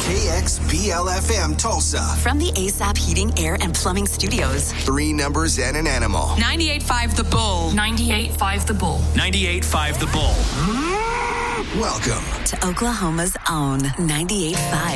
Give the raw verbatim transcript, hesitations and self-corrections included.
K X B L F M Tulsa. From the A S A P Heating, Air, and Plumbing Studios. Three numbers and an animal. ninety-eight point five The Bull. ninety-eight point five The Bull. ninety-eight point five The Bull. Welcome to Oklahoma's own ninety-eight point five